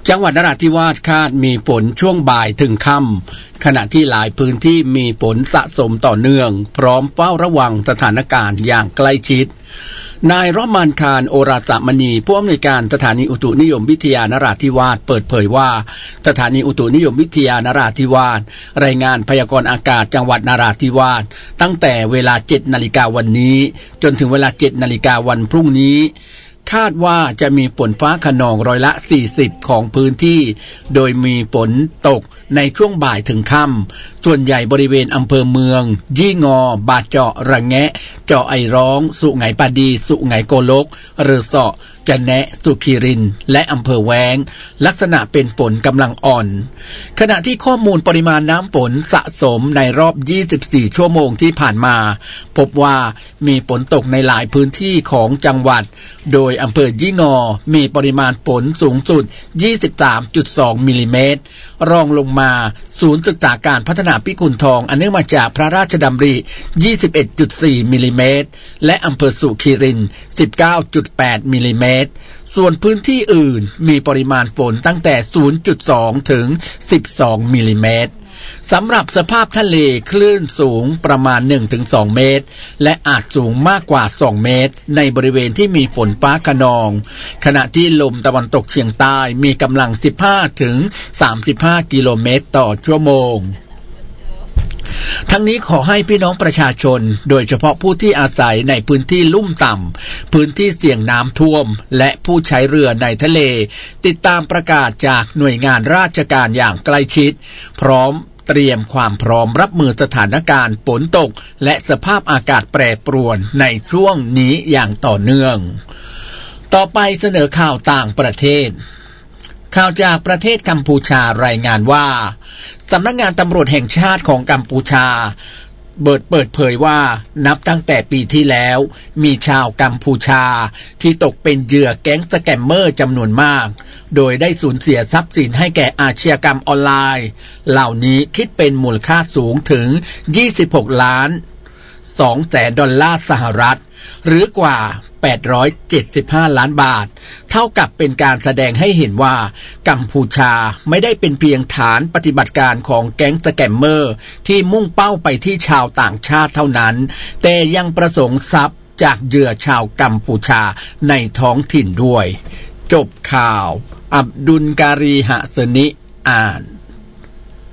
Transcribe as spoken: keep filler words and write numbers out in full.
จังหวัดนราธิวาสคาดมีฝนช่วงบ่ายถึงค่ำขณะที่หลายพื้นที่มีฝนสะสมต่อเนื่องพร้อมเฝ้าระวังสถานการณ์อย่างใกล้ชิดนายรอมานคารโอราจมณีผู้อำนวยการสถานีอุตุนิยมวิทยานราธิวาสเปิดเผยว่าสถานีอุตุนิยมวิทยานราธิวาสรายงานพยากรณ์อากาศจังหวัดนราธิวาสตั้งแต่เวลา เจ็ดนาฬิกาวันนี้จนถึงเวลา เจ็ดนาฬิกาวันพรุ่งนี้คาดว่าจะมีฝนฟ้าคะนองร้อยละสี่สิบของพื้นที่โดยมีฝนตกในช่วงบ่ายถึงค่ำส่วนใหญ่บริเวณอำเภอเมืองยี่งอบาเจาะระแงะเจาะไอร้องสุไหงปาดีสุไหงโกลกเรือเสาะจะแนะสุขีรินและอำเภอแว้งลักษณะเป็นฝนกำลังอ่อนขณะที่ข้อมูลปริมาณน้ำฝนสะสมในรอบยี่สิบสี่ชั่วโมงที่ผ่านมาพบว่ามีฝนตกในหลายพื้นที่ของจังหวัดโดยอำเภอยี่งอมีปริมาณฝนสูงสุด ยี่สิบสามจุดสอง มิลลิเมตรรองลงมาศูนย์ศึกษาการพัฒนาพิกุลทองอันเนื่องมาจากพระราชดำริ ยี่สิบเอ็ดจุดสี่ มิลลิเมตรและอำเภอสุขีริน สิบเก้าจุดแปด มิลลิเมตรส่วนพื้นที่อื่นมีปริมาณฝนตั้งแต่ ศูนย์จุดสอง ถึง สิบสอง มิลลิเมตรสำหรับสภาพทะเลคลื่นสูงประมาณ หนึ่งถึงสอง เมตรและอาจสูงมากกว่าสองเมตรในบริเวณที่มีฝนฟ้าคะนองขณะที่ลมตะวันตกเฉียงใต้มีกำลัง สิบห้าถึงสามสิบห้า กิโลเมตรต่อชั่วโมงทั้งนี้ขอให้พี่น้องประชาชนโดยเฉพาะผู้ที่อาศัยในพื้นที่ลุ่มต่ำพื้นที่เสี่ยงน้ำท่วมและผู้ใช้เรือในทะเลติดตามประกาศจากหน่วยงานราชการอย่างใกล้ชิดพร้อมเตรียมความพร้อมรับมือสถานการณ์ฝนตกและสภาพอากาศแปรปรวนในช่วงนี้อย่างต่อเนื่องต่อไปเสนอข่าวต่างประเทศข่าวจากประเทศกัมพูชารายงานว่าสำนักงานตำรวจแห่งชาติของกัมพูชาเปิดเปิดเผยว่านับตั้งแต่ปีที่แล้วมีชาวกัมพูชาที่ตกเป็นเหยื่อแก๊งสแกมเมอร์จำนวนมากโดยได้สูญเสียทรัพย์สินให้แก่อาชญากรรมออนไลน์เหล่านี้คิดเป็นมูลค่าสูงถึงยี่สิบหกล้านสองแสนดอลลาร์สหรัฐหรือกว่าแปดร้อยเจ็ดสิบห้าล้านบาทเท่ากับเป็นการแสดงให้เห็นว่ากัมพูชาไม่ได้เป็นเพียงฐานปฏิบัติการของแก๊งสแกมเมอร์ที่มุ่งเป้าไปที่ชาวต่างชาติเท่านั้นแต่ยังประสงค์ทรัพย์จากเหยื่อชาวกัมพูชาในท้องถิ่นด้วยจบข่าวอับดุลการีหะสนิอ่าน